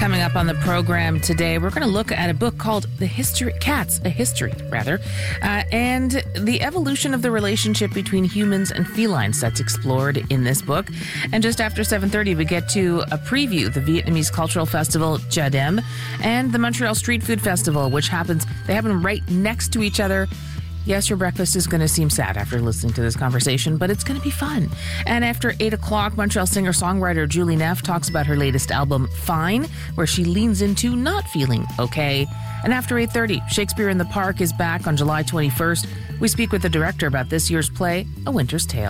Coming up on the program today, we're going to look at a book called Cats, a History, and the evolution of the relationship between humans and felines that's explored in this book. And just after 7:30, we get to a preview, the Vietnamese Cultural Festival, Chadem, and the Montreal Street Food Festival, which they happen right next to each other. Yes, your breakfast is going to seem sad after listening to this conversation, but it's going to be fun. And after 8 o'clock, Montreal singer-songwriter Julie Neff talks about her latest album, Fine, where she leans into not feeling okay. And after 8:30, Shakespeare in the Park is back on July 21st. We speak with the director about this year's play, A Winter's Tale.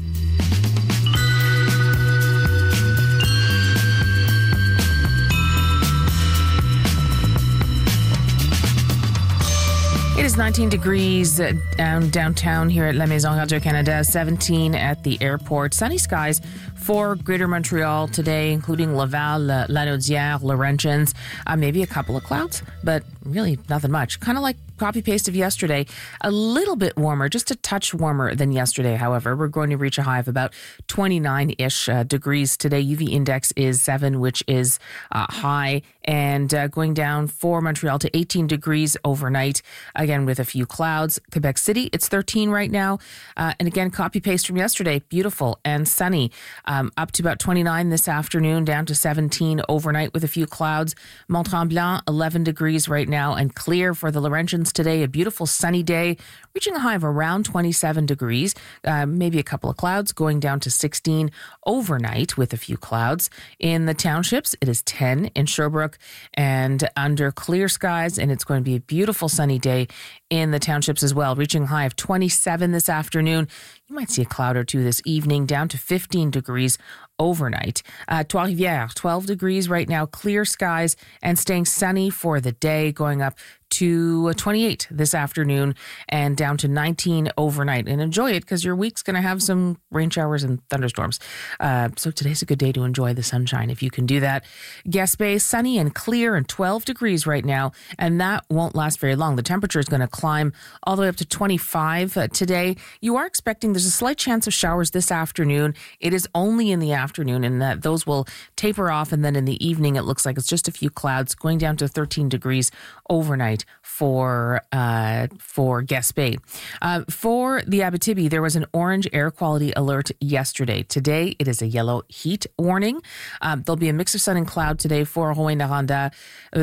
It is 19 degrees downtown here at La Maison Radio-Canada, 17 at the airport. Sunny skies for Greater Montreal today, including Laval, Lanaudière, Laurentians. Maybe a couple of clouds, but really nothing much. Kind of like copy-paste of yesterday. A little bit warmer, just a touch warmer than yesterday, however. We're going to reach a high of about 29-ish degrees today. UV index is 7, which is high, and going down for Montreal to 18 degrees overnight, again with a few clouds. Quebec City, it's 13 right now. And again, copy-paste from yesterday, beautiful and sunny. Up to about 29 this afternoon, down to 17 overnight with a few clouds. Mont-Tremblant, 11 degrees right now, and clear for the Laurentians today. A beautiful sunny day, reaching a high of around 27 degrees. Maybe a couple of clouds, going down to 16 overnight with a few clouds. In the townships, it is 10 in Sherbrooke and under clear skies, and it's going to be a beautiful sunny day in the townships as well, reaching a high of 27 this afternoon. You might see a cloud or two this evening, down to 15 degrees overnight. Trois-Rivières, 12 degrees right now, clear skies, and staying sunny for the day, going up to 28 this afternoon and down to 19 overnight. And enjoy it, because your week's going to have some rain showers and thunderstorms. So today's a good day to enjoy the sunshine if you can do that. Gaspé, sunny and clear and 12 degrees right now, and that won't last very long. The temperature is going to climb all the way up to 25 today. You are expecting there's a slight chance of showers this afternoon. It is only in the afternoon, and that those will taper off, and then in the evening it looks like it's just a few clouds, going down to 13 degrees overnight for Gaspé. For the Abitibi, there was an orange air quality alert yesterday. Today, it is a yellow heat warning. There'll be a mix of sun and cloud today for Rouyn-Noranda.